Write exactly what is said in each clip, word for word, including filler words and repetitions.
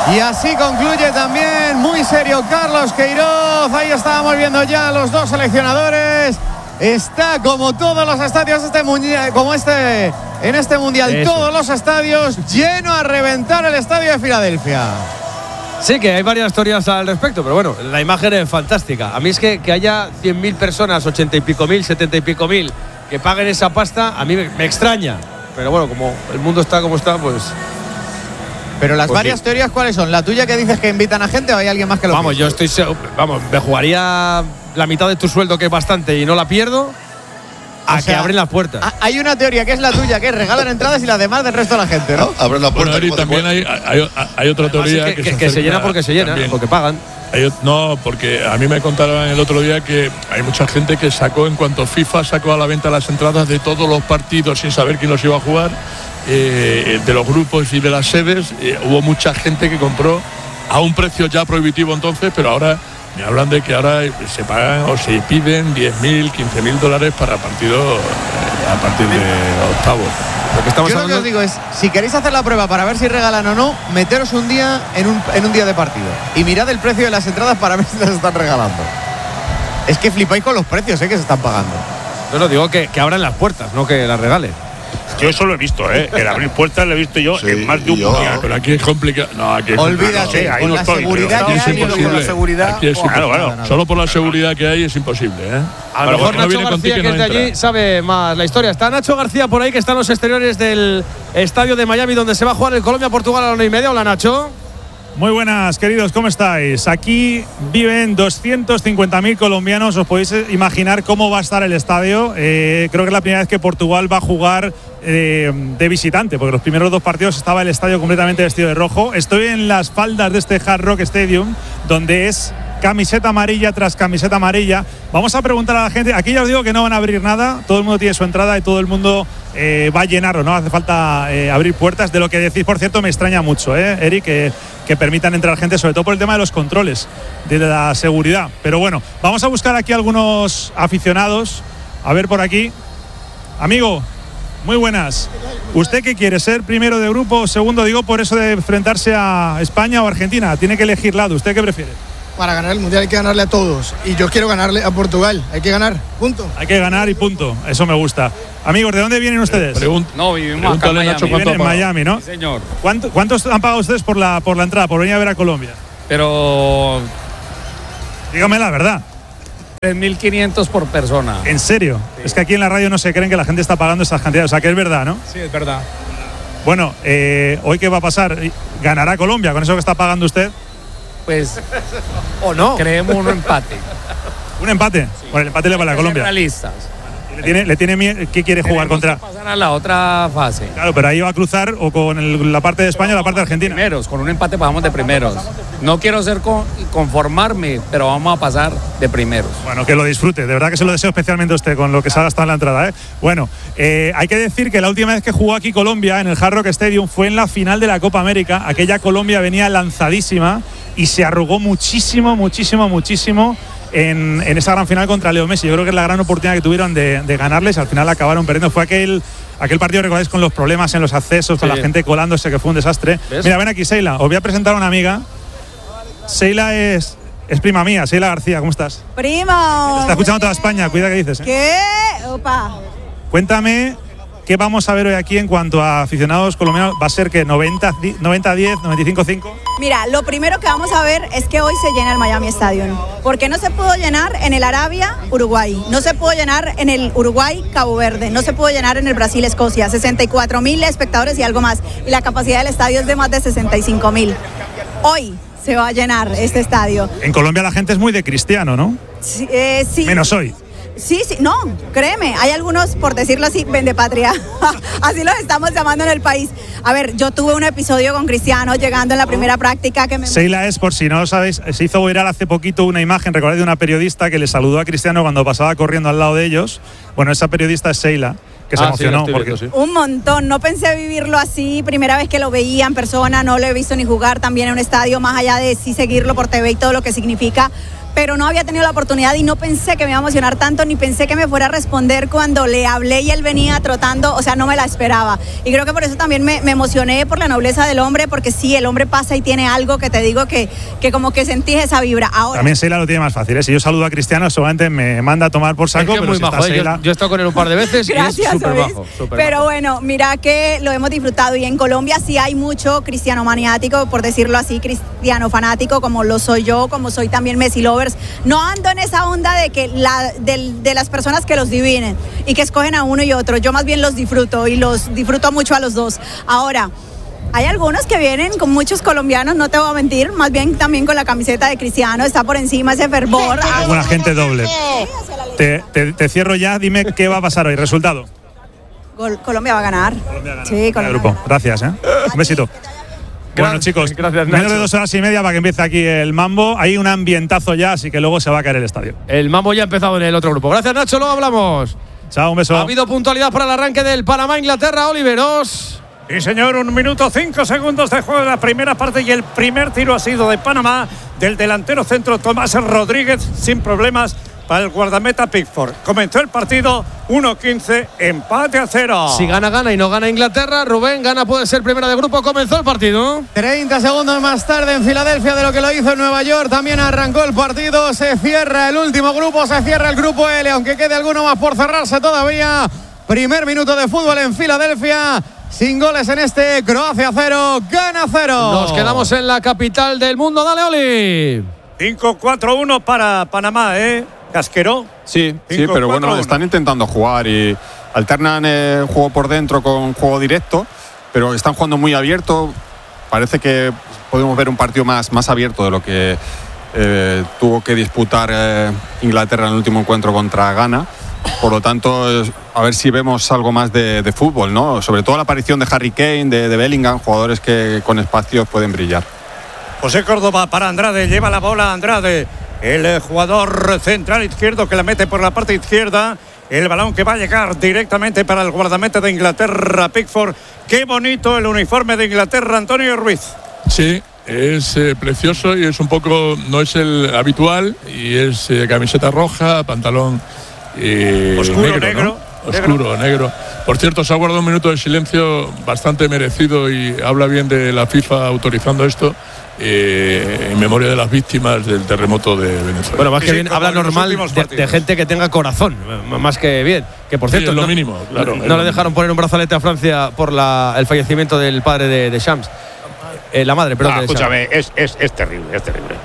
Y así concluye también muy serio Carlos Queiroz. Ahí estábamos viendo ya a los dos seleccionadores. Está como todos los estadios este mundial, como este en este mundial, Eso. todos los estadios lleno a reventar el estadio de Filadelfia. Sí, que hay varias historias al respecto, pero bueno, la imagen es fantástica. A mí es que, que haya cien mil personas, ochenta y pico mil, setenta y pico mil, que paguen esa pasta, a mí me, me extraña. Pero bueno, como el mundo está como está, pues... Pero las pues varias sí. teorías, ¿cuáles son? ¿La tuya que dices que invitan a gente o hay alguien más que lo Vamos, piensa? yo estoy... Vamos, me jugaría la mitad de tu sueldo, que es bastante, y no la pierdo, a o sea, que abren las puertas. Hay una teoría que es la tuya, que es regalan entradas y las demás del resto de la gente, ¿no? Abren la puerta. Bueno, y también hay, hay, hay otra teoría que, que, que, se, que se llena porque se llena, también. porque pagan. Hay, no, porque a mí me contaron el otro día que hay mucha gente que sacó, en cuanto FIFA sacó a la venta las entradas de todos los partidos sin saber quién los iba a jugar, eh, de los grupos y de las sedes, eh, hubo mucha gente que compró a un precio ya prohibitivo entonces, pero ahora me hablan de que ahora se pagan o se piden diez mil, quince mil dólares para partidos eh, a partir de octavos. Lo que estamos Yo hablando... lo que os digo es, si queréis hacer la prueba para ver si regalan o no, meteros un día en un, en un día de partido y mirad el precio de las entradas para ver si las están regalando. Es que flipáis con los precios, ¿eh? Que se están pagando. No, no, digo que, que abran las puertas, no que las regalen. Yo eso lo he visto, ¿eh? El abrir puertas lo he visto yo sí, en más de un mundial. Pero aquí es complicado. No, aquí es Olvídate, no, sí, con no la estoy, seguridad pero que es hay, imposible. con la seguridad. Aquí es claro, imposible. claro. Solo por la seguridad que hay es imposible, ¿eh? A lo Pero mejor no Nacho viene García, contigo, que no es de entra. allí, sabe más la historia. Está Nacho García por ahí, que está en los exteriores del estadio de Miami, donde se va a jugar el Colombia-Portugal a la una y media. Hola, Nacho. Muy buenas, queridos, ¿cómo estáis? Aquí viven doscientos cincuenta mil colombianos. Os podéis imaginar cómo va a estar el estadio. Eh, creo que es la primera vez que Portugal va a jugar eh, de visitante, porque los primeros dos partidos estaba el estadio completamente vestido de rojo. Estoy en las faldas de este Hard Rock Stadium, donde es camiseta amarilla tras camiseta amarilla. Vamos a preguntar a la gente. Aquí ya os digo que no van a abrir nada. Todo el mundo tiene su entrada y todo el mundo eh, va a llenarlo. No hace falta eh, abrir puertas. De lo que decís, por cierto, me extraña mucho, ¿eh, Eric? Que, que permitan entrar gente, sobre todo por el tema de los controles, de la seguridad. Pero bueno, vamos a buscar aquí algunos aficionados. A ver por aquí. Amigo, muy buenas. ¿Usted qué quiere? ¿Ser primero de grupo o segundo? Digo, por eso de enfrentarse a España o Argentina. Tiene que elegir lado. ¿Usted qué prefiere? Para ganar el Mundial hay que ganarle a todos. Y yo quiero ganarle a Portugal. Hay que ganar, punto. Hay que ganar y punto. Eso me gusta. Amigos, ¿de dónde vienen ustedes? Pregun- no, vivimos acá en Miami. Nacho, Viven en Miami, ¿no? Sí, señor. ¿Cuánto, ¿Cuántos han pagado ustedes por la, por la entrada, por venir a ver a Colombia? Pero Dígame la verdad. tres mil quinientos por persona. ¿En serio? Sí. Es que aquí en la radio no se creen que la gente está pagando esas cantidades. O sea, que es verdad, ¿no? Sí, es verdad. Bueno, eh, ¿hoy qué va a pasar? ¿Ganará Colombia con eso que está pagando usted? Pues, ¿o no? Creemos un empate. ¿Un empate? Sí. Bueno, el empate le vale a Colombia. Realistas. ¿Le tiene, le tiene miedo? ¿Qué quiere jugar contra? Pasar a la otra fase. Claro, pero ahí va a cruzar o con el, la parte de España o la parte de Argentina. Primeros, con un empate pasamos de primeros. No quiero ser con, conformarme, pero vamos a pasar de primeros. Bueno, que lo disfrute. De verdad que se lo deseo especialmente a usted con lo que se ha gastado en la entrada, ¿eh? Bueno, eh, hay que decir que la última vez que jugó aquí Colombia en el Hard Rock Stadium fue en la final de la Copa América. Aquella Colombia venía lanzadísima y se arrugó muchísimo, muchísimo, muchísimo en, en esa gran final contra Leo Messi. Yo creo que es la gran oportunidad que tuvieron de, de ganarles. Al final acabaron perdiendo. Fue aquel, aquel partido, recordáis, con los problemas en los accesos, sí, con la gente colándose, que fue un desastre. ¿Ves? Mira, ven aquí, Seila. Os voy a presentar a una amiga. Seila es, es prima mía, Seila García. ¿Cómo estás? Primo. Está escuchando toda España. Cuida que dices, ¿eh? ¿Qué? Opa. Cuéntame qué vamos a ver hoy aquí en cuanto a aficionados colombianos. ¿Va a ser que noventa a diez, noventa y cinco cinco? Mira, lo primero que vamos a ver es que hoy se llena el Miami Stadium. Porque no se pudo llenar en el Arabia, Uruguay. No se pudo llenar en el Uruguay, Cabo Verde. No se pudo llenar en el Brasil, Escocia. sesenta y cuatro mil espectadores y algo más. Y la capacidad del estadio es de más de sesenta y cinco mil. Hoy se va a llenar este estadio. En Colombia la gente es muy de cristiano, ¿no? Sí. Eh, sí. Menos hoy. Sí, sí, no, créeme, hay algunos, por decirlo así, vendepatria. Así los estamos llamando en el país. A ver, yo tuve un episodio con Cristiano llegando en la primera práctica que me... Seila es, por si no lo sabéis, se hizo viral hace poquito una imagen, recordad, de una periodista que le saludó a Cristiano cuando pasaba corriendo al lado de ellos. Bueno, esa periodista es Seila, que se ah, emocionó. Sí, porque... viendo, sí. Un montón, no pensé vivirlo así, primera vez que lo veía en persona, no lo he visto ni jugar también en un estadio, más allá de sí seguirlo por T V y todo lo que significa. pero no había tenido la oportunidad y no pensé que me iba a emocionar tanto, ni pensé que me fuera a responder cuando le hablé y él venía trotando, o sea, no me la esperaba. Y creo que por eso también me, me emocioné por la nobleza del hombre, porque sí, el hombre pasa y tiene algo que te digo que, que como que sentí esa vibra. Ahora, también Sheila lo tiene más fácil, ¿eh? Si yo saludo a Cristiano, seguramente me manda a tomar por saco, es que pero muy si majo, está ¿eh? Sheila… yo, yo he estado con él un par de veces. Gracias, y es súper Luis. bajo, súper Pero bajo. bueno, mira que lo hemos disfrutado y en Colombia sí hay mucho cristiano maniático, por decirlo así, cristiano fanático, como lo soy yo, como soy también Messi lovers. No ando en esa onda de que la, de, de las personas que los dividen y que escogen a uno y otro. Yo más bien los disfruto y los disfruto mucho a los dos. Ahora, hay algunos que vienen con muchos colombianos, no te voy a mentir, más bien también con la camiseta de Cristiano, está por encima ese fervor. Un agente doble. Te, te, te cierro ya, dime qué va a pasar hoy. ¿Resultado? Gol, Colombia va a ganar. Colombia gana. Sí, Colombia. Grupo. Gana. Gracias, ¿eh? Un besito. Bueno, Gracias, chicos, gracias, menos Nacho. de dos horas y media para que empiece aquí el mambo. Hay un ambientazo ya, así que luego se va a caer el estadio. El mambo ya ha empezado en el otro grupo. Gracias, Nacho, luego hablamos. Chao, un beso. Ha habido puntualidad para el arranque del Panamá-Inglaterra, Oliveros. Sí, señor, un minuto cinco segundos de juego de la primera parte y el primer tiro ha sido de Panamá, del delantero centro Tomás Rodríguez, sin problemas para el guardameta Pickford. Comenzó el partido uno quince, empate a cero. Si gana, gana y no gana Inglaterra, Rubén, gana puede ser primera de grupo. Comenzó el partido. treinta segundos más tarde en Filadelfia de lo que lo hizo en Nueva York. También arrancó el partido. Se cierra el último grupo, se cierra el grupo L, aunque quede alguno más por cerrarse todavía. Primer minuto de fútbol en Filadelfia. Sin goles en este, Croacia cero, gana cero. Nos quedamos en la capital del mundo. Dale, Oli. cinco cuatro uno para Panamá, ¿eh? Casquero. Sí, sí, Cinco, pero cuatro, bueno, uno. están intentando jugar y alternan eh, juego por dentro con juego directo, pero están jugando muy abierto. Parece que podemos ver un partido más, más abierto de lo que eh, tuvo que disputar eh, Inglaterra en el último encuentro contra Ghana. Por lo tanto, eh, a ver si vemos algo más de, de fútbol, ¿no? Sobre todo la aparición de Harry Kane, de, de Bellingham, jugadores que con espacios pueden brillar. José Córdoba para Andrade, lleva la bola Andrade, el eh, jugador central izquierdo que la mete por la parte izquierda. El balón que va a llegar directamente para el guardameta de Inglaterra, Pickford. Qué bonito el uniforme de Inglaterra, Antonio Ruiz. Sí, es eh, precioso y es un poco, no es el habitual, y es eh, camiseta roja, pantalón eh, Oscuro, negro, negro, ¿no? Oscuro, negro. Por cierto, se ha guardado un minuto de silencio bastante merecido y habla bien de la FIFA autorizando esto. Eh, en memoria de las víctimas del terremoto de Venezuela. Bueno, más Sí, que sí, bien, como habla en los normal últimos de, partidos. de gente que tenga corazón, m- más que bien. Que por Sí, cierto, es lo no, mínimo, claro, no es lo le dejaron mínimo. poner un brazalete a Francia por la, el fallecimiento del padre de, de Shams. Eh, la madre, perdón. Ah, de Shams. escúchame, es, es, es terrible, es terrible.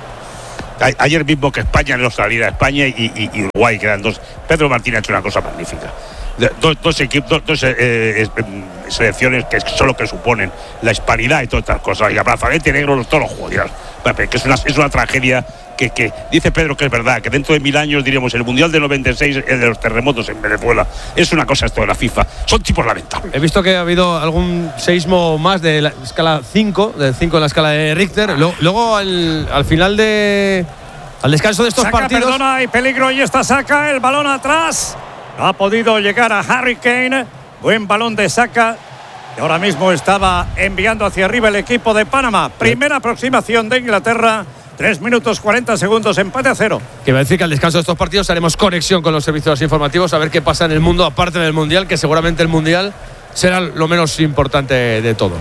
A- Ayer mismo que España no salía a España y, y, y Uruguay, que eran dos. Pedro Martín ha hecho una cosa magnífica. De- Dos, dos equipos, dos, dos, eh, eh, selecciones que son lo que suponen la hispanidad y todas estas cosas. Y a brazalete negro los todos los jugadores. Que es una, es una tragedia que, que dice Pedro que es verdad, que dentro de mil años diremos el Mundial del noventa y seis, el de los terremotos en Venezuela. Es una cosa esto de la FIFA. Son tipos lamentables. He visto que ha habido algún seísmo más de la escala cinco, de cinco en la escala de Richter. Lo- Luego, al, al final de. Al descanso de estos Saca, partidos. perdona, hay peligro y esta saca, el balón atrás. No ha podido llegar a Harry Kane. Buen balón de saca. Y ahora mismo estaba enviando hacia arriba el equipo de Panamá. Primera aproximación de Inglaterra. tres minutos cuarenta segundos, empate a cero. Que va a decir que al descanso de estos partidos haremos conexión con los servicios informativos a ver qué pasa en el mundo, aparte del Mundial, que seguramente el Mundial será lo menos importante de todo.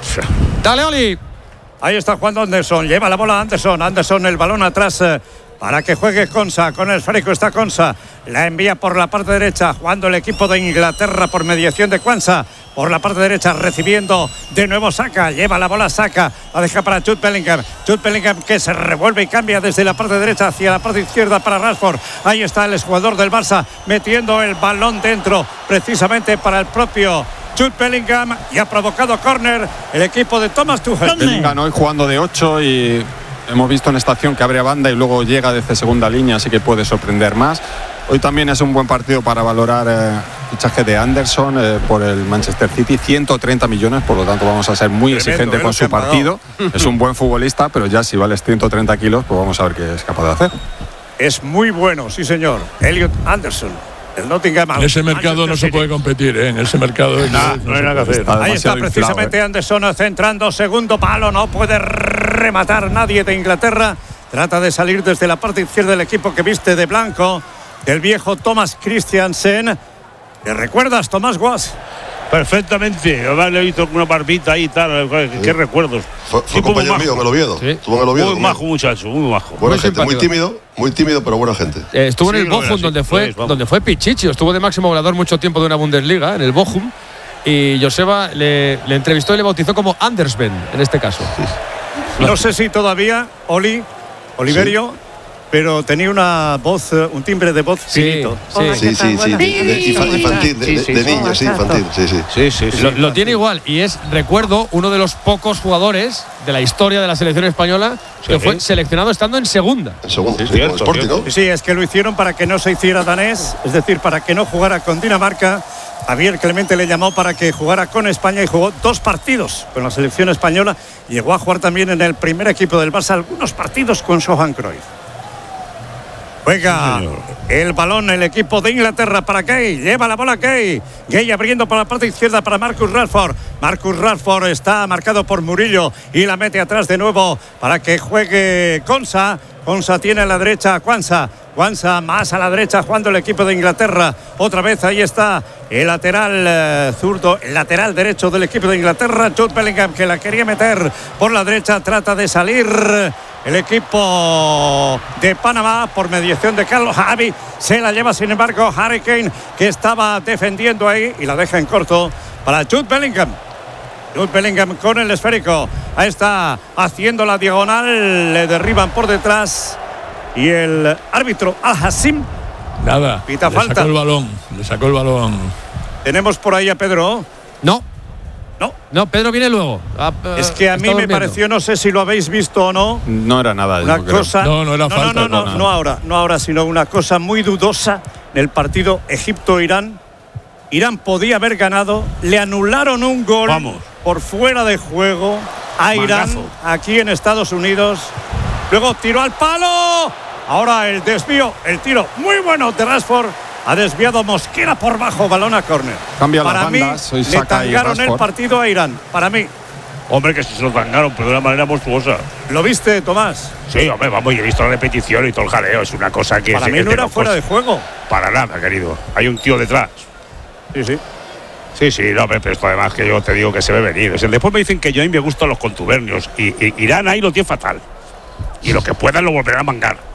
Dale, Oli. Ahí está jugando Anderson, lleva la bola Anderson, Anderson el balón atrás eh, para que juegue Konsa, con el esférico está Konsa, la envía por la parte derecha, jugando el equipo de Inglaterra por mediación de Kwanza, por la parte derecha recibiendo de nuevo Saka, lleva la bola Saka, la deja para Jude Bellingham, Jude Bellingham que se revuelve y cambia desde la parte derecha hacia la parte izquierda para Rashford, ahí está el jugador del Barça metiendo el balón dentro precisamente para el propio Jude Bellingham y ha provocado córner el equipo de Thomas Tuchel. Bellingham hoy jugando de ocho y hemos visto en esta acción que abre banda y luego llega desde segunda línea, así que puede sorprender más. Hoy también es un buen partido para valorar eh, el fichaje de Anderson eh, por el Manchester City, ciento treinta millones, por lo tanto vamos a ser muy Tremendo, exigentes eh, con lo que su han partido. Es un buen futbolista, pero ya si vales ciento treinta kilos, pues vamos a ver qué es capaz de hacer. Es muy bueno, sí señor. Elliot Anderson, el Nottingham. En ese mercado no se puede competir, ¿eh? En ese mercado Nah, no hay nada que hacer. Está Ahí está demasiado precisamente inflado, ¿eh? Anderson centrando, segundo palo, no puede rematar nadie de Inglaterra. Trata de salir desde la parte izquierda del equipo que viste de blanco, el viejo Thomas Christiansen. ¿Te recuerdas, Tomás Guas? Perfectamente, además le he visto una barbita ahí y tal, qué, Sí. qué recuerdos. Fue, fue Sí, compañero muy mío en el Oviedo. Sí. Estuvo en el Oviedo. Muy conmigo. majo muchacho, muy majo. Buena Muy gente, muy simpático. tímido, muy tímido, pero buena gente. Eh, estuvo Sí, en el lo Bochum, era, sí, donde lo fue es, vamos. donde fue Pichichi, estuvo de máximo goleador mucho tiempo de una Bundesliga, en el Bochum, y Joseba le, le entrevistó y le bautizó como Andersven, en este caso. No sé si todavía, Oli, Oliverio, pero tenía una voz, eh, un timbre de voz Sí, finito. sí. Sí, sí, sí. De, de- infa- infantil, de, de- de niño, sí, infantil. Sí, sí. Sí, sí, sí. Lo, lo tiene igual y es, recuerdo, uno de los pocos jugadores de la historia de la selección española que Sí. fue seleccionado estando en segunda. En segundo, Sí, sí, cierto, con el Sporting, cierto. ¿no? Sí, es que lo hicieron para que no se hiciera danés, es decir, para que no jugara con Dinamarca. Javier Clemente le llamó para que jugara con España y jugó dos partidos con la selección española. Llegó a jugar también en el primer equipo del Barça algunos partidos con Johan Cruyff. Juega el balón el equipo de Inglaterra para Gay. Lleva la bola Gay. Gay abriendo por la parte izquierda para Marcus Rashford. Marcus Rashford está marcado por Murillo y la mete atrás de nuevo para que juegue Konsa. Konsa tiene a la derecha a Kwanza. Kwanza más a la derecha jugando el equipo de Inglaterra. Otra vez ahí está el lateral eh, zurdo, el lateral derecho del equipo de Inglaterra, Jude Bellingham, que la quería meter por la derecha. Trata de salir el equipo de Panamá por mediación de Carlos Javi. Se la lleva sin embargo Harry Kane, que estaba defendiendo ahí y la deja en corto para Jude Bellingham. Jude Bellingham con el esférico. Ahí está haciendo la diagonal. Le derriban por detrás. Y el árbitro Al-Hassim Nada. Pita le falta. sacó el balón. Le sacó el balón. tenemos por ahí a Pedro. No. No. No, Pedro viene luego. Ah, Es que a está mí me durmiendo. pareció, no sé si lo habéis visto o no, No era nada. una yo creo. cosa. No, no era no, falta, No, no, no, no, no. no ahora, no ahora, sino una cosa muy dudosa en el partido Egipto-Irán. Irán podía haber ganado, le anularon un gol Vamos. por fuera de juego a Irán Mangazo. aquí en Estados Unidos. Luego tiró al palo. Ahora el desvío, el tiro muy bueno de Rashford. Ha desviado Mosquera por bajo, balón a córner. Cambia las Para mí, bandas, soy le Saka y tangaron el Rashford. partido a Irán. Para mí. Hombre, que si se lo tangaron, pero de una manera monstruosa. ¿Lo viste, Tomás? Sí, hombre, vamos, y he visto la repetición y todo el jaleo. Es una cosa que Para es- mí es no de era locos. fuera de juego. Para nada, querido. Hay un tío detrás. Sí, sí. Sí, sí, no, pero esto además que yo te digo que se ve venir. O sea, después me dicen que yo a mí me gustan los contubernios. Y, y Irán ahí lo tiene fatal. Y lo que puedan lo volverán a mangar.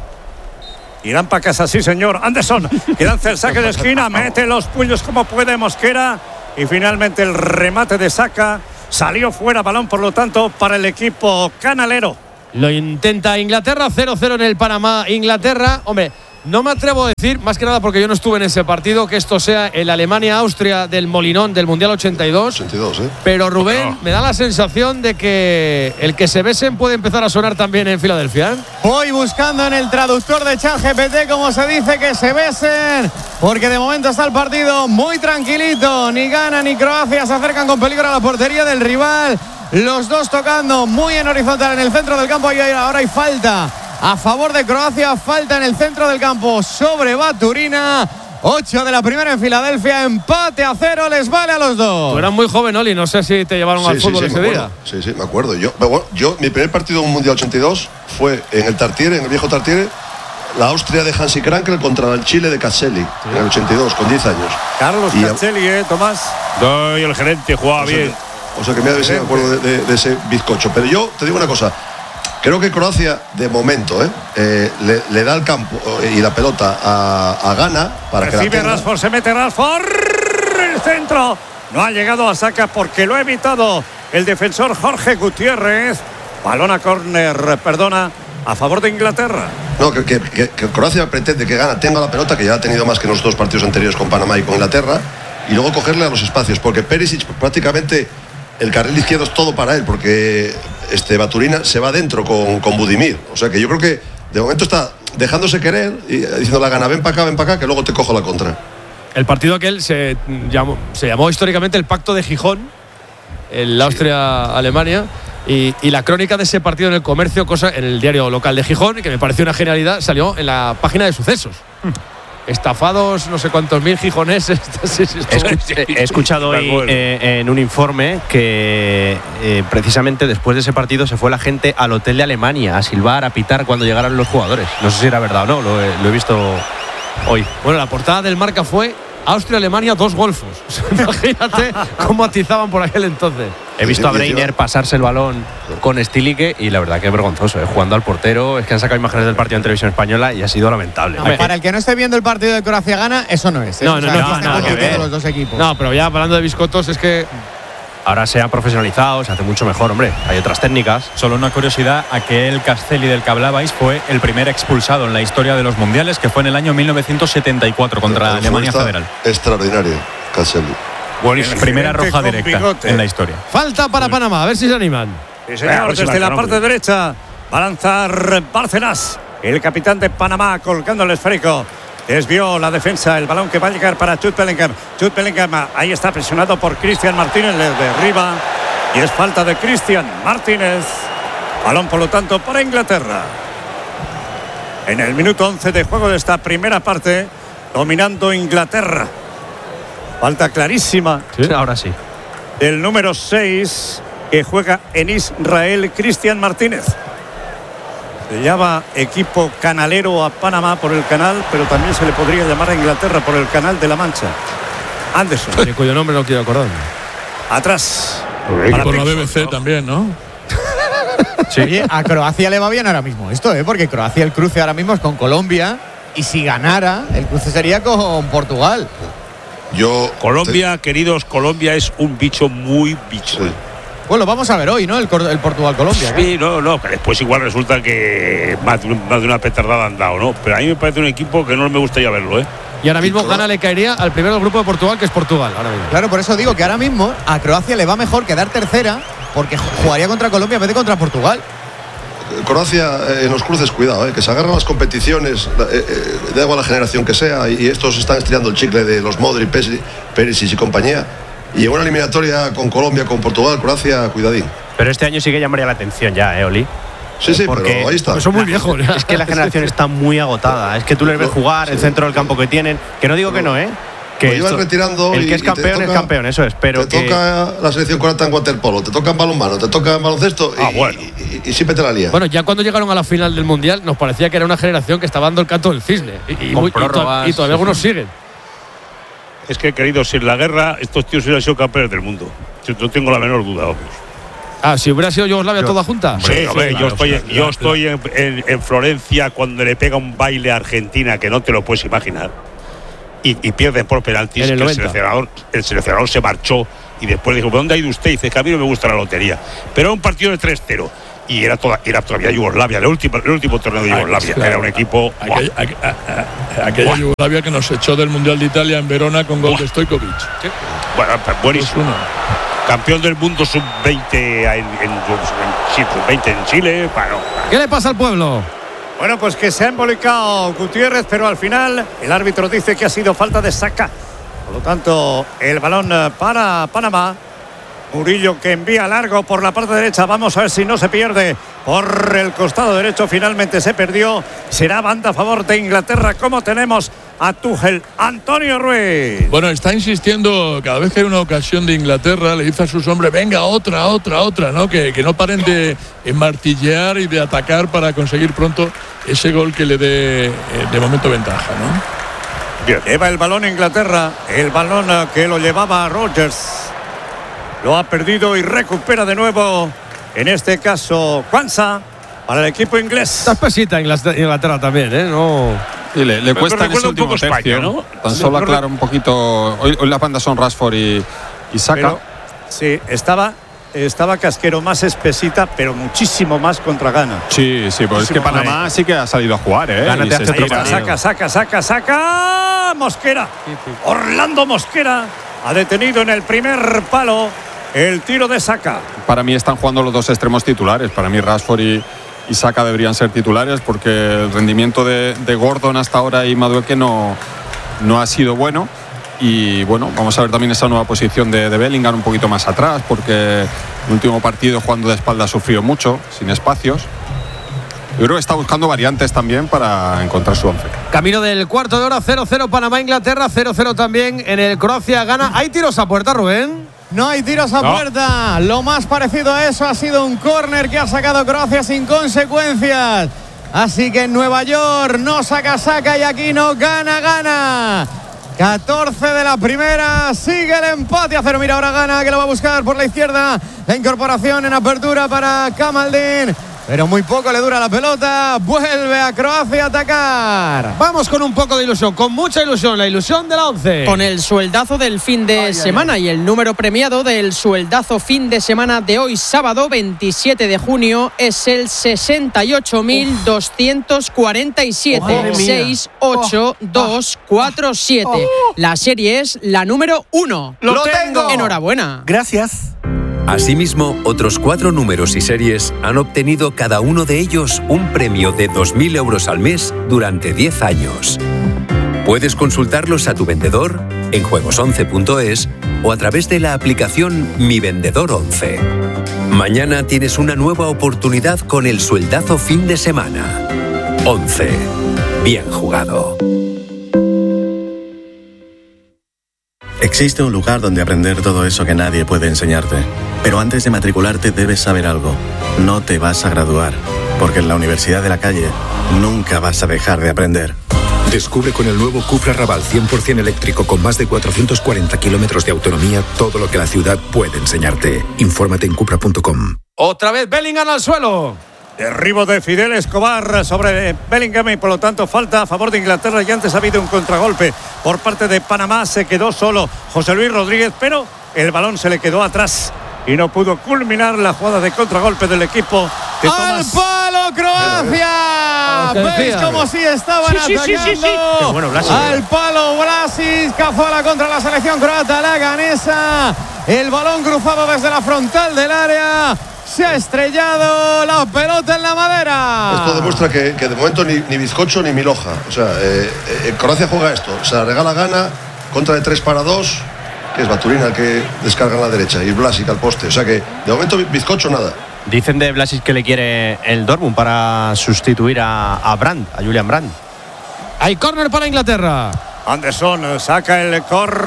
Irán para casa, sí, señor. Anderson, que lanza el saque de esquina, mete los puños como puede Mosquera. Y finalmente el remate de Saka salió fuera, balón, por lo tanto, para el equipo canalero. Lo intenta Inglaterra, cero cero en el Panamá. Inglaterra, hombre, no me atrevo a decir, más que nada porque yo no estuve en ese partido, que esto sea el Alemania-Austria del Molinón del Mundial ochenta y dos. ochenta y dos, ¿eh? Pero Rubén, No. me da la sensación de que el que se besen puede empezar a sonar también en Filadelfia. ¿eh? Voy buscando en el traductor de ChatGPT cómo se dice que se besen, porque de momento está el partido muy tranquilito. Ni Ghana ni Croacia se acercan con peligro a la portería del rival. Los dos tocando muy en horizontal en el centro del campo. Y ahora hay falta a favor de Croacia. Falta en el centro del campo sobre Baturina. ocho de la primera en Filadelfia. Empate a cero. Les vale a los dos. Tú eras muy joven, Oli, no sé si te llevaron Sí, al sí, fútbol sí, ese me día. acuerdo. Sí, sí, me acuerdo. Yo, pero bueno, yo, mi primer partido en un Mundial ochenta y dos fue en el Tartiere, en el viejo Tartiere, la Austria de Hansi Krankel contra el Chile de Caselli, en el ochenta y dos, con diez años. Carlos Y a- Castelli, ¿eh, Tomás? No, y el gerente jugaba O sea, bien. que- O sea que me, sí me acuerdo de, de- de ese bizcocho. Pero yo te digo una cosa. Creo que Croacia, de momento, ¿eh? Eh, le, le da el campo eh, y la pelota a, a Ghana para que la Recibe tenga. Rashford, se mete Rashford. El centro. No ha llegado a Saka porque lo ha evitado el defensor Jorge Gutiérrez. Balón a córner, perdona, a favor de Inglaterra. No, que, que- que- que Croacia pretende que Ghana tenga la pelota, que ya ha tenido más que en los dos partidos anteriores con Panamá y con Inglaterra, y luego cogerle a los espacios, porque Perisic prácticamente el carril izquierdo es todo para él, porque este Baturina se va dentro con, con Budimir. O sea que yo creo que de momento está dejándose querer y diciendo la Ghana, ven para acá, ven para acá, que luego te cojo la contra. El partido aquel se llamó, se llamó históricamente el Pacto de Gijón, el Austria-Alemania, y, y la crónica de ese partido en el comercio, cosa en el diario local de Gijón, que me pareció una genialidad, salió en la página de sucesos. estafados no sé cuántos mil gijoneses. Sí, sí, Escuch- he escuchado hoy eh, en un informe que eh, precisamente después de ese partido se fue la gente al hotel de Alemania a silbar, a pitar cuando llegaran los jugadores. No sé si era verdad o no, lo he, lo he visto hoy. Bueno, la portada del Marca fue Austria-Alemania, dos golfos. Imagínate cómo atizaban por aquel entonces. He visto a Breiner pasarse el balón con Stilicke y la verdad que es vergonzoso, ¿eh? Jugando al portero. Es que han sacado imágenes del partido en televisión española y ha sido lamentable. No, para el que no esté viendo el partido de Croacia-Gana, eso no es. ¿eh? No, O no, sea, no, aquí no, están no, compitiendo no, los dos equipos. No, pero ya hablando de biscotos, es que ahora se ha profesionalizado, se hace mucho mejor, hombre. Hay otras técnicas. Solo una curiosidad, aquel Castelli del que hablabais fue el primer expulsado en la historia de los mundiales, que fue en el año mil novecientos setenta y cuatro contra Pero Alemania fue Federal. Extraordinario, Caselli. Buenísimo. Primera roja Con directa bigote. en la historia. falta para Panamá, a ver si se animan. Sí, señor, desde la parte derecha va a lanzar Bárcenas, el capitán de Panamá, colgando el esférico. Desvió la defensa, el balón que va a llegar para Jude Bellingham. Jude Bellingham ahí está presionado por Cristian Martínez, le derriba y es falta de Cristian Martínez. Balón, por lo tanto, para Inglaterra. En el minuto once de juego de esta primera parte, dominando Inglaterra. Falta clarísima. ¿Sí? Ahora sí. El número seis que juega en Israel, Cristian Martínez. Se llama equipo canalero a Panamá por el canal, pero también se le podría llamar a Inglaterra por el canal de la Mancha. Anderson. De cuyo nombre no quiero acordarme. Atrás. Y por la B B C también, ¿no? Sí. Oye, a Croacia le va bien ahora mismo esto, ¿eh? Porque Croacia el cruce ahora mismo es con Colombia y si ganara, el cruce sería con Portugal. Yo Colombia, queridos, Colombia es un bicho muy bicho. Sí. Pues lo vamos a ver hoy, ¿no? El, el Portugal-Colombia. Sí, no, no, que después igual resulta que más de, más de una petardada han dado, ¿no? Pero a mí me parece un equipo que no me gustaría verlo, ¿eh? Y ahora mismo Gana le caería al primero del grupo de Portugal, que es Portugal. Ahora mismo. Claro, por eso digo que ahora mismo a Croacia le va mejor quedar tercera porque jugaría contra Colombia en vez de contra Portugal. Croacia eh, en los cruces, cuidado, eh, que se agarran las competiciones, eh, eh, da igual la generación que sea, y, y estos están estirando el chicle de los Modric, Perisic y compañía. Y en una eliminatoria con Colombia, con Portugal, Croacia, cuidadín. Pero este año sí que llamaría la atención ya, ¿eh, Oli? Sí, sí, porque pero ahí está. Pues son muy viejos. ¿eh? Es que la generación está muy agotada. Es que tú les ves jugar, el centro del campo que tienen. Que no digo que no, ¿eh? Que lo llevan esto, retirando el y- que es y te campeón toca- es campeón, eso es. Pero te que toca la selección croata en waterpolo, te toca en balonmano, te toca en baloncesto Ah, y, bueno. y- y- y siempre te la lía. Bueno, ya cuando llegaron a la final del Mundial nos parecía que era una generación que estaba dando el canto del cisne. Y, y Con muy- y to- prórrogas, y todavía sí, algunos sí. siguen. Es que, queridos, sin la guerra, estos tíos hubieran sido campeones del mundo. Yo no tengo la menor duda, vamos. Ah, si hubiera sido Yugoslavia toda junta. Sí, Sí, hombre, sí, yo claro, estoy, claro, yo claro. estoy en, en- en Florencia cuando le pega un baile a Argentina que no te lo puedes imaginar. Y, y pierden por penaltis. En el que el, noventa. seleccionador, el seleccionador se marchó y después dijo: ¿dónde ha ido usted? Y dice: que a mí no me gusta la lotería. Pero era un partido de tres cero. Y era, toda, era todavía Yugoslavia, el último, el último torneo de Yugoslavia. claro. Era un equipo. Aquella, aqu- a- a- aquella Yugoslavia que nos echó del Mundial de Italia en Verona con gol de Stojkovic. Bueno, buenísimo. dos uno. Campeón del mundo sub veinte en, en, en, sí, sub veinte en Chile. Bueno, ¿Qué le pasa al pueblo? Bueno, pues que se ha embolicado Gutiérrez, pero al final el árbitro dice que ha sido falta de Saka. Por lo tanto, el balón eh, para Panamá. Murillo que envía largo por la parte derecha. Vamos a ver si no se pierde por el costado derecho. Finalmente se perdió. Será banda a favor de Inglaterra. Como tenemos a Tuchel, Antonio Ruiz. Bueno, está insistiendo, cada vez que hay una ocasión de Inglaterra, le dice a sus hombres: venga, otra, otra, otra, ¿no? Que, que no paren de martillear y de atacar para conseguir pronto ese gol que le dé eh, de momento ventaja, ¿no? Bien. Lleva el balón Inglaterra. El balón eh, que lo llevaba Rodgers. Lo ha perdido y recupera de nuevo, en este caso, Kwanzaa, para el equipo inglés. Está espesita Inglaterra Inglaterra también, ¿eh? No. Sí, le, le Me cuesta en ese recuerda un último poco España, tercio. ¿no? Tan Me solo recuerda- aclara un poquito. Hoy, hoy las bandas son Rashford y, y Saka. Pero, sí, estaba, estaba casquero, más espesita, pero muchísimo más contra Ghana. Sí, sí, pues es que Muchísimo Panamá más. sí que ha salido a jugar, ¿eh? Gana Y te se hace Ahí estira. está, saca, saca, saca, saca. Mosquera. Orlando Mosquera ha detenido en el primer palo el tiro de Saka. Para mí están jugando los dos extremos titulares. Para mí Rashford y, y Saka deberían ser titulares porque el rendimiento de, de Gordon hasta ahora y Madueke no, no ha sido bueno. Y bueno, vamos a ver también esa nueva posición de, de Bellingham un poquito más atrás porque el último partido jugando de espalda sufrió mucho, sin espacios. Yo creo que está buscando variantes también para encontrar su once. Camino del cuarto de hora, cero cero Panamá-Inglaterra, cero cero también en el Croacia-Ghana. ¿Hay tiros a puerta, Rubén? No hay tiros a no. puerta. Lo más parecido a eso ha sido un córner que ha sacado Croacia sin consecuencias. Así que en Nueva York no saca, saca y aquí no gana, gana. catorce de la primera, sigue el empate a cero. Mira ahora Gana, que lo va a buscar por la izquierda. La incorporación en apertura para Kamaldin. Pero muy poco le dura la pelota. Vuelve a Croacia a atacar. Vamos con un poco de ilusión, con mucha ilusión. La ilusión de la once. Con el sueldazo del fin de ay, semana ay, ay. y el número premiado del sueldazo fin de semana de hoy, sábado veintisiete de junio, es el sesenta y ocho mil doscientos cuarenta y siete. seis ocho dos cuatro siete. La serie es la número uno. ¡Lo tengo! Enhorabuena. Gracias. Asimismo, otros cuatro números y series han obtenido cada uno de ellos un premio de dos mil euros al mes durante diez años. Puedes consultarlos a tu vendedor en juegos once punto es o a través de la aplicación Mi Vendedor once. Mañana tienes una nueva oportunidad con el sueldazo fin de semana. once. Bien jugado. Existe un lugar donde aprender todo eso que nadie puede enseñarte. Pero antes de matricularte debes saber algo. No te vas a graduar, porque en la Universidad de la Calle nunca vas a dejar de aprender. Descubre con el nuevo Cupra Raval cien por ciento eléctrico con más de cuatrocientos cuarenta kilómetros de autonomía todo lo que la ciudad puede enseñarte. Infórmate en cupra punto com. Otra vez Bellingham al suelo. Derribo de Fidel Escobar sobre Bellingham y por lo tanto falta a favor de Inglaterra. Y antes ha habido un contragolpe por parte de Panamá. Se quedó solo José Luis Rodríguez, pero el balón se le quedó atrás y no pudo culminar la jugada de contragolpe del equipo de ¡al palo Croacia! ¿Veis cómo sí estaban sí, atacando? Sí, sí, sí, sí. Bueno, al palo Vlasic, Cazorla contra la selección croata, la ganesa. El balón cruzado desde la frontal del área. Se ha estrellado la pelota en la madera. Esto demuestra que, que de momento ni, ni bizcocho ni milhoja. O sea, eh, eh, Croacia juega esto. O sea, regala Gana, contra de tres para dos, que es Baturina el que descarga en la derecha y Vlasic al poste. O sea que de momento bizcocho nada. Dicen de Vlasic que le quiere el Dortmund para sustituir a, a Brandt, a Julian Brandt. Hay córner para Inglaterra. Anderson saca el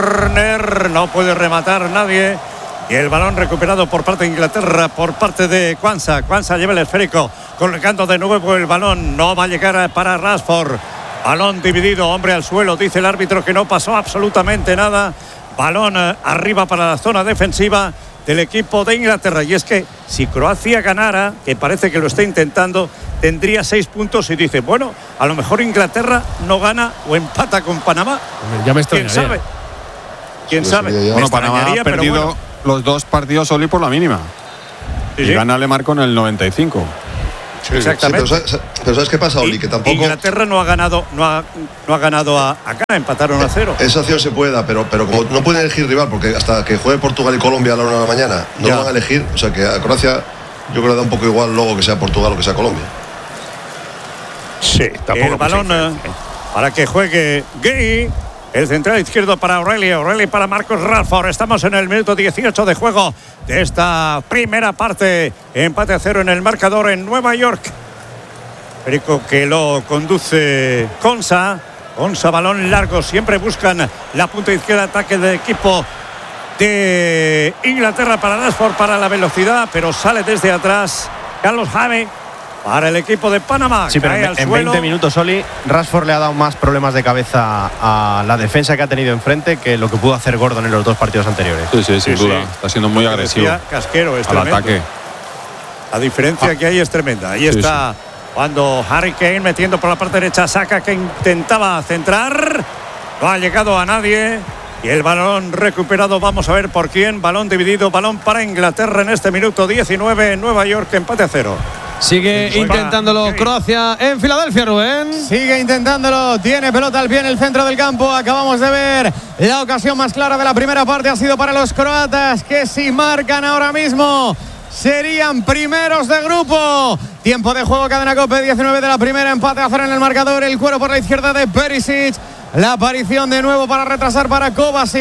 córner, no puede rematar nadie. Y el balón recuperado por parte de Inglaterra, por parte de Quansah. Quansah lleva el esférico, colocando de nuevo el balón. No va a llegar para Rashford. Balón dividido, hombre al suelo. Dice el árbitro que no pasó absolutamente nada. Balón arriba para la zona defensiva del equipo de Inglaterra. Y es que si Croacia ganara, que parece que lo está intentando, tendría seis puntos y dice, bueno, a lo mejor Inglaterra no gana o empata con Panamá. Ya me ¿Quién sabe? ¿Quién sí, sabe? Sí, bueno, Panamá ha perdido bueno. los dos partidos solo y por la mínima. Sí, y sí. gana le marcó en el noventa y cinco. Sí, exactamente. Sí, pero, ¿sabes, pero ¿sabes qué pasa, Oli? Que tampoco Inglaterra no ha ganado, no ha, no ha ganado a, acá, empataron a cero. Esa acción se puede dar, pero, pero como no pueden elegir rival, porque hasta que juegue Portugal y Colombia a la una de la mañana no ya. van a elegir, o sea que a Croacia yo creo que da un poco igual luego que sea Portugal o que sea Colombia. Sí, tampoco. El balón eh, para que juegue Gay. El central izquierdo para Aureli, Aureli para Marcus Rashford. Estamos en el minuto dieciocho de juego de esta primera parte. Empate a cero en el marcador en Nueva York. Perico que lo conduce Quansah. Quansah, balón largo. Siempre buscan la punta izquierda, ataque del equipo de Inglaterra para Rashford, para la velocidad, pero sale desde atrás Carlos Jaime. Para el equipo de Panamá. Sí, pero en, en veinte minutos, Oli, Rashford le ha dado más problemas de cabeza a la defensa que ha tenido enfrente que lo que pudo hacer Gordon en los dos partidos anteriores. Sí, sí, sin sí, duda. Sí. Está siendo muy agresivo. Casquero, es al tremendo. ataque. La diferencia ah. que hay es tremenda. Ahí sí, está sí. cuando Harry Kane metiendo por la parte derecha, saca que intentaba centrar. No ha llegado a nadie. Y el balón recuperado, vamos a ver por quién. Balón dividido, balón para Inglaterra en este minuto diecinueve en Nueva York, empate a cero. Sigue intentándolo Croacia en Filadelfia, Rubén. Sigue intentándolo. Tiene pelota al pie en el centro del campo. Acabamos de ver la ocasión más clara de la primera parte. Ha sido para los croatas, que si marcan ahora mismo serían primeros de grupo. Tiempo de juego, cadena COPE, diecinueve de la primera. Empate a cero en el marcador. El cuero por la izquierda de Perisic. La aparición de nuevo para retrasar para Kovacic.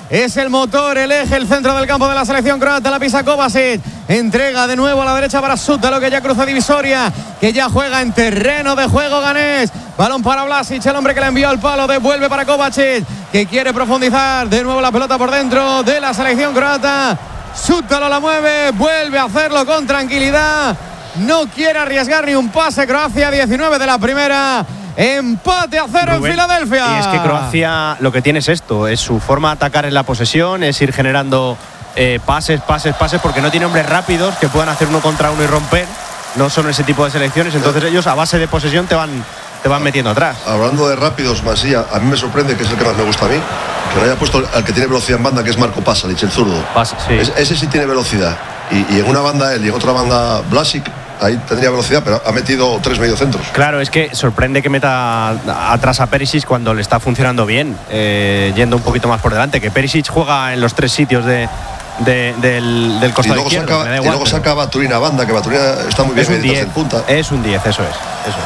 es el motor, el eje, el centro del campo de la selección croata. La pisa Kovacic, entrega de nuevo a la derecha para Sútalo, que ya cruza divisoria, que ya juega en terreno de juego ganés. Balón para Vlasic, el hombre que le envió al palo, devuelve para Kovacic, que quiere profundizar de nuevo la pelota por dentro de la selección croata. Sútalo la mueve, vuelve a hacerlo con tranquilidad, no quiere arriesgar ni un pase. Croacia, diecinueve de la primera. Empate a cero Rubén, en Filadelfia. Y es que Croacia lo que tiene es esto, es su forma de atacar en la posesión, es ir generando eh, pases, pases, pases, porque no tiene hombres rápidos que puedan hacer uno contra uno y romper. No son ese tipo de selecciones, entonces eh. ellos a base de posesión te van, te van metiendo atrás. Hablando de rápidos, Masía, a mí me sorprende, que es el que más me gusta a mí, que no haya puesto al que tiene velocidad en banda, que es Marco Pasalic, el zurdo. Pas, sí. es, ese sí tiene velocidad. Y, y en una banda él y en otra banda Vlasic, ahí tendría velocidad, pero ha metido tres mediocentros. Claro, es que sorprende que meta atrás a Perisic cuando le está funcionando bien, eh, yendo un poquito más por delante, que Perisic juega en los tres sitios de, de, del, del costado izquierdo. Saca, igual, y luego saca a Baturina banda, que Baturina está muy bien es en punta. Es un diez, eso es, eso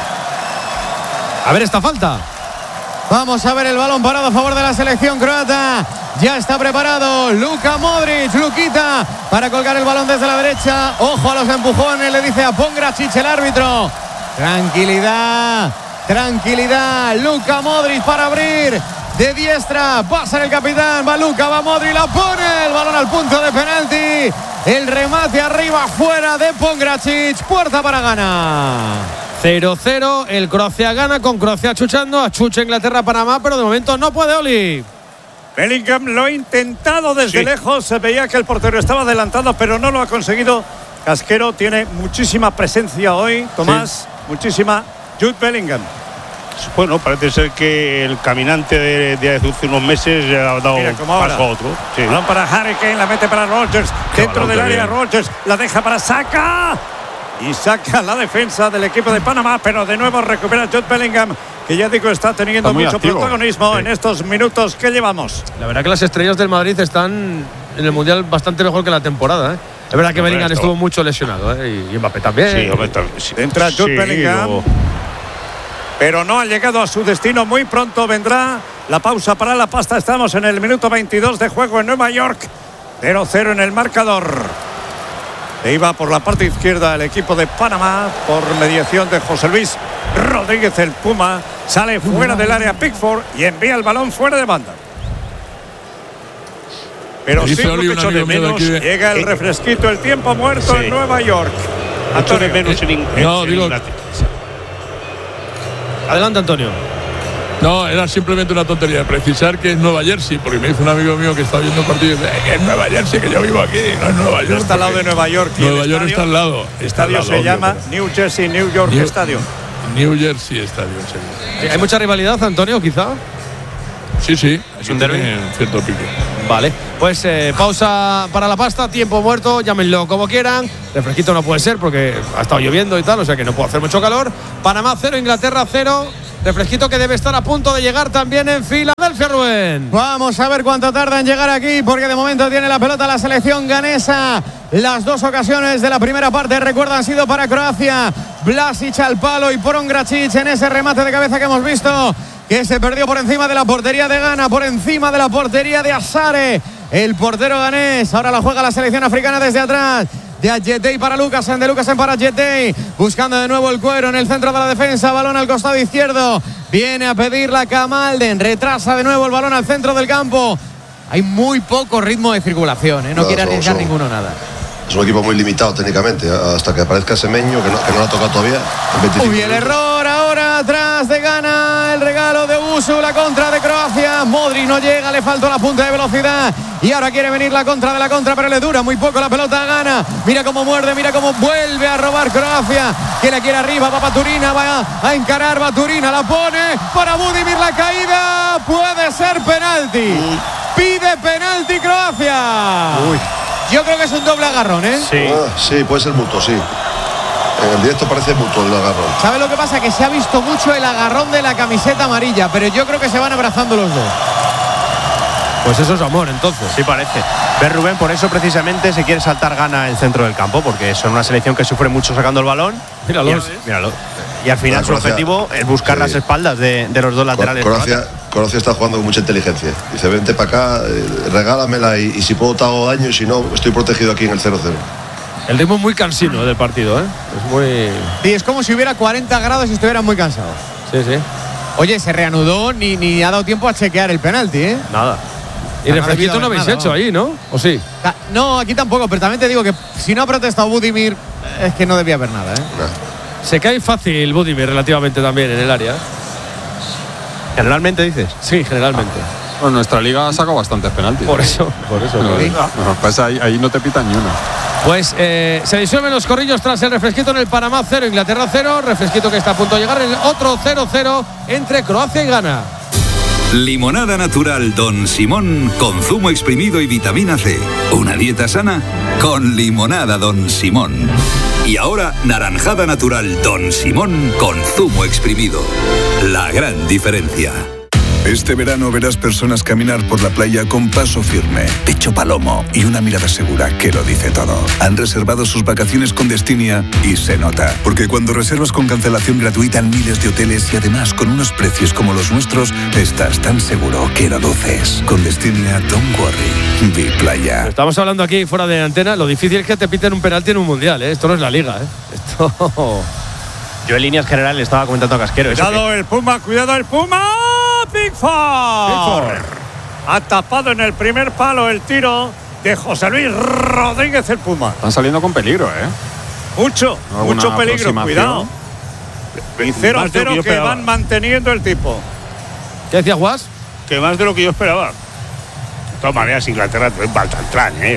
es. A ver esta falta. Vamos a ver el balón parado a favor de la selección croata. Ya está preparado Luka Modric, Luquita, para colgar el balón desde la derecha. Ojo a los empujones, le dice a Pongracic el árbitro. Tranquilidad, tranquilidad. Luka Modric para abrir de diestra. Pasa el capitán, va Luka, va Modric, la pone. El balón al punto de penalti. El remate arriba, fuera de Pongracic. Puerta para Ghana. cero cero, el Croacia gana con Croacia chuchando, achucha Inglaterra, Panamá, pero de momento no puede Oli. Bellingham lo ha intentado desde sí. lejos, se veía que el portero estaba adelantado, pero no lo ha conseguido. Casquero tiene muchísima presencia hoy, Tomás, sí. muchísima. Jude Bellingham. Bueno, parece ser que el caminante de, de hace unos meses ha dado un paso a otro. Sí. Balón para Harry Kane, la mete para Rodgers, dentro del área bien. Rodgers, la deja para Saka. Y saca la defensa del equipo de Panamá, pero de nuevo recupera Jude Bellingham, que ya digo está teniendo está mucho activo. protagonismo sí. en estos minutos que llevamos. La verdad que las estrellas del Madrid están en el Mundial bastante mejor que la temporada, ¿eh? Es verdad que no, Bellingham estuvo mucho lesionado, ¿eh? Y Mbappé también. Sí, hombre, sí. Entra Jude sí, Bellingham, o... pero no ha llegado a su destino. Muy pronto vendrá la pausa para la pasta. Estamos en el minuto veintidós de juego en Nueva York. cero cero en el marcador. E iba por la parte izquierda el equipo de Panamá por mediación de José Luis Rodríguez, el Puma. Sale fuera del área Pickford y envía el balón fuera de banda. Pero sí lo que echo de menos, de... llega el refresquito, el tiempo muerto sí. en Nueva York. Echo de menos en, en, no, en digo... Adelante, Antonio. No, era simplemente una tontería. Precisar que es Nueva Jersey, porque me dice un amigo mío que está viendo partidos y dice que es Nueva Jersey, que yo vivo aquí, no es Nueva York. No está al lado de Nueva York. Nueva York está al lado. El estadio al lado, se llama New Jersey New York New, Stadium. New Jersey Stadium, sí. ¿Hay mucha rivalidad, Antonio, quizá? Sí, sí. Es un derbi. Cierto pico. Vale, pues eh, pausa para la pasta, tiempo muerto, llámenlo como quieran. Refresquito no puede ser porque ha estado lloviendo y tal, o sea que no puede hacer mucho calor. Panamá cero, Inglaterra cero. Refresquito que debe estar a punto de llegar también en Filadelfia, Rubén. Vamos a ver cuánto tarda en llegar aquí, porque de momento tiene la pelota la selección ganesa. Las dos ocasiones de la primera parte, recuerda, han sido para Croacia. Vlasic al palo y Pongracic en ese remate de cabeza que hemos visto, que se perdió por encima de la portería de Ghana, por encima de la portería de Asare, el portero ganés. Ahora la juega la selección africana desde atrás. De Ajetei para Lucasen, de Lucasen para Ajetei, buscando de nuevo el cuero en el centro de la defensa, balón al costado izquierdo, viene a pedirla Camalden, retrasa de nuevo el balón al centro del campo. Hay muy poco ritmo de circulación, ¿eh? no, no quiere arriesgar no, ninguno nada. Es un equipo muy limitado técnicamente, hasta que aparezca Semeño, que no, que no lo ha tocado todavía. Uy, el error ahora atrás de Ghana, el regalo de Usu, la contra de Croacia. Modric no llega, le faltó la punta de velocidad y ahora quiere venir la contra de la contra, pero le dura muy poco la pelota a Ghana. Mira cómo muerde, mira cómo vuelve a robar Croacia, que la quiere arriba, va Baturina, va a encarar Baturina, la pone para Budimir, la caída, puede ser penalti. Uy. Pide penalti Croacia. Uy. Yo creo que es un doble agarrón, ¿eh? Sí, ah, sí, puede ser mutuo, sí. En el directo parece mutuo el agarrón. ¿Sabes lo que pasa? Que se ha visto mucho el agarrón de la camiseta amarilla, pero yo creo que se van abrazando los dos. Pues eso es amor, entonces. Sí parece. Ver, Rubén, por eso precisamente se quiere saltar Ghana el centro del campo, porque son una selección que sufre mucho sacando el balón. Míralo. Y, míralo. Y al final su objetivo es buscar sí. las espaldas de, de los dos laterales. Croacia, Croacia está jugando con mucha inteligencia. Dice, vente para acá, eh, regálamela y, y si puedo te hago daño y si no, estoy protegido aquí en el cero cero. El ritmo es muy cansino del partido, ¿eh? Es muy… Sí, es como si hubiera cuarenta grados y estuvieran muy cansados. Sí, sí. Oye, se reanudó, ni, ni ha dado tiempo a chequear el penalti, ¿eh? Nada. Y refresquito no habéis hecho ahí, ¿no? ¿O sí? No, aquí tampoco, pero también te digo que si no ha protestado Budimir, es que no debía haber nada, ¿eh? No. Se cae fácil Budimir relativamente también en el área. ¿Generalmente dices? Sí, generalmente. Bueno, nuestra liga ha sacado bastantes penaltis. Por eso, por eso. No, por no, pues ahí, ahí no te pitan ni uno. Pues eh, se disuelven los corrillos tras el refresquito en el Panamá cero, Inglaterra cero. Refresquito que está a punto de llegar en el otro cero cero entre Croacia y Ghana. Limonada natural Don Simón con zumo exprimido y vitamina C. Una dieta sana con limonada Don Simón. Y ahora naranjada natural Don Simón con zumo exprimido. La gran diferencia. Este verano verás personas caminar por la playa con paso firme, pecho palomo y una mirada segura que lo dice todo. Han reservado sus vacaciones con Destinia y se nota, porque cuando reservas con cancelación gratuita en miles de hoteles y además con unos precios como los nuestros, estás tan seguro que lo duces. Con Destinia, don't worry. Vi playa. Estamos hablando aquí fuera de antena. Lo difícil es que te piten un penalti en un mundial, ¿eh? Esto no es la liga, ¿eh? Esto… Yo en líneas generales estaba comentando a Casquero. Cuidado que… el Puma, cuidado el Puma. Pickford. Ha tapado en el primer palo el tiro de José Luis Rodríguez el Puma. Están saliendo con peligro, ¿eh? Mucho, mucho peligro, cuidado. Y cero cero que, que van manteniendo el tipo. ¿Qué decía Guas? Que más de lo que yo esperaba. De todas maneras, Inglaterra es Baltantrán, ¿eh?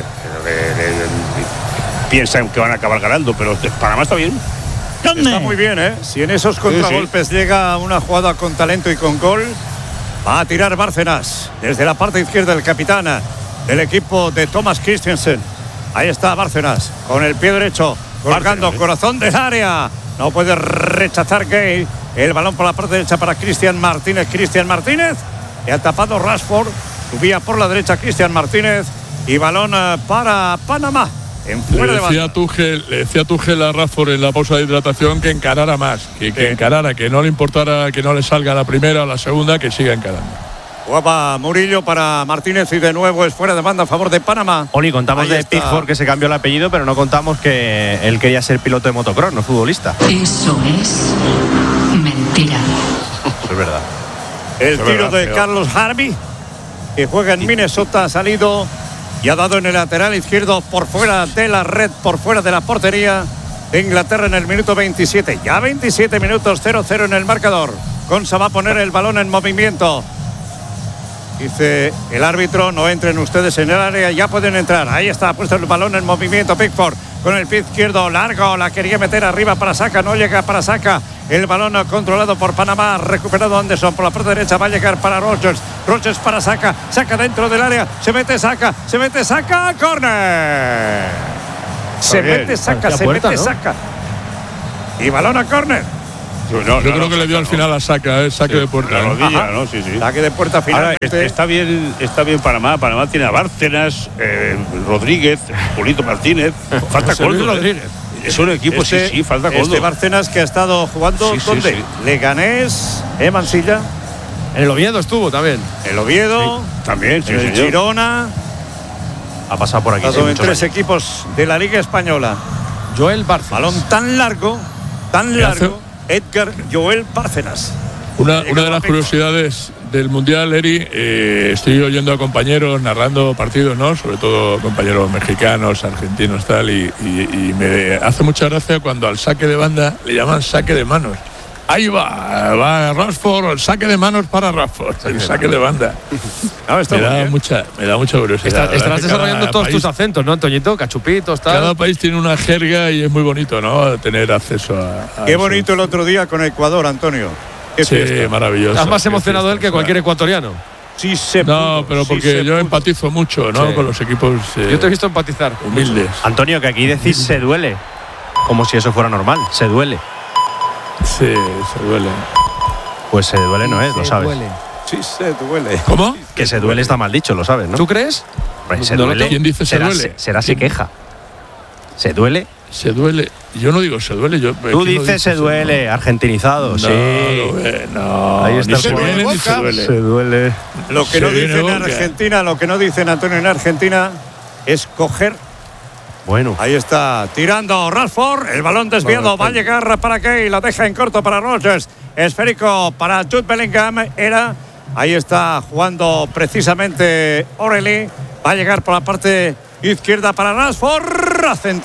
Piensan que van a acabar ganando, pero Panamá está bien. Está muy bien, ¿eh? Si en esos contragolpes sí, sí. llega una jugada con talento y con gol, va a tirar Bárcenas desde la parte izquierda del capitán del equipo de Thomas Christensen. Ahí está Bárcenas con el pie derecho, colgando ¿eh? Corazón del área. No puede rechazar Gay. El balón por la parte derecha para Cristian Martínez. Cristian Martínez. Y ha tapado Rashford. Subía por la derecha Cristian Martínez. Y balón para Panamá. En fuera le, de decía Tuchel, le decía Tuchel a Rashford en la pausa de hidratación que encarara más, que, que encarara, que no le importara que no le salga la primera o la segunda, que siga encarando. Guapa Murillo para Martínez y de nuevo es fuera de banda a favor de Panamá. Oli, contamos Ahí de está. Pickford que se cambió el apellido, pero no contamos que él quería ser piloto de motocross, no futbolista. Eso es mentira. Eso es verdad. El Eso tiro verdad, de pero... Carlos Harvey, que juega en Minnesota, ha salido y ha dado en el lateral izquierdo por fuera de la red, por fuera de la portería de Inglaterra en el minuto veintisiete. Ya veintisiete minutos, cero cero en el marcador. Consa va a poner el balón en movimiento. Dice el árbitro, no entren ustedes en el área, ya pueden entrar. Ahí está, ha puesto el balón en movimiento Pickford con el pie izquierdo largo, la quería meter arriba para Saka, no llega para Saka. El balón controlado por Panamá, recuperado Anderson por la parte derecha, va a llegar para Rodgers. Rodgers para Saka, Saka dentro del área, se mete Saka, se mete Saka, córner. Se mete Saka, se puerta, mete ¿no? Saka. Y balón a córner. No, no, Yo creo no, que le dio al final a Saka, eh, saque sí, de puerta. La rodilla, Ajá. ¿no? Sí, sí. Saque de puerta final. Está bien, está bien Panamá. Panamá tiene a Bárcenas, eh, Rodríguez, Julito Martínez. Falta Coldo. Rodríguez. Es un equipo, este, sí, sí, falta Coldo. Este Bárcenas que ha estado jugando, Sí, sí, ¿dónde? sí. Leganés, ¿eh, Mansilla? En el Oviedo estuvo también. El Oviedo, Sí, también, sí, en el señor. Girona. Ha pasado por aquí. Ha sí, estado en muchos tres años. equipos de la Liga Española. Joel Bárcenas. Balón tan largo, tan ¿Qué hace? largo. Edgar Joel Bárcenas. Una, una de las curiosidades del Mundial, Eri, eh, estoy oyendo a compañeros narrando partidos, ¿no? Sobre todo compañeros mexicanos, argentinos, tal, y, y, y me hace mucha gracia cuando al saque de banda le llaman saque de manos. Ahí va, va Rashford, el saque de manos para Rashford, el saque de banda. No, está me, muy da bien. mucha, me da mucha curiosidad. Está- estarás Cada desarrollando todos país- tus acentos, ¿no, Antoñito? Cachupitos, tal. Cada país tiene una jerga y es muy bonito, ¿no? Tener acceso a. a Qué eso. bonito el otro día con Ecuador, Antonio. Qué Sí, fiesta. maravilloso. Estás más Qué emocionado fiesta, él que o sea. cualquier ecuatoriano. Sí se No, pudo, pero sí porque se yo pudo. empatizo mucho, ¿no? Sí. Con los equipos eh, Yo te he visto empatizar. humildes. Antonio, que aquí decís se duele. Como si eso fuera normal. Se duele. Sí, se duele. Pues se duele no es, lo Se sabes. duele. Sí se duele. ¿Cómo? Que se duele está mal dicho, lo sabes, ¿no? ¿Tú crees? Hombre, se No lo duele. ¿Quién dice se será, duele? se- será se queja. Se duele. Se duele. Yo no digo se duele. Yo, Tú dices dice se duele, no? Argentinizado, no, sí. No, no, ahí está. Se duele, ni se duele. Se duele. Lo que se no dicen en boca. Argentina, lo que no dicen Antonio en Argentina es coger. Bueno. Ahí está, tirando Rashford, el balón desviado, va a llegar para Kane, la deja en corto para Rodgers. Esférico para Jude Bellingham, era. Ahí está jugando precisamente O'Reilly. Va a llegar por la parte izquierda para Rashford.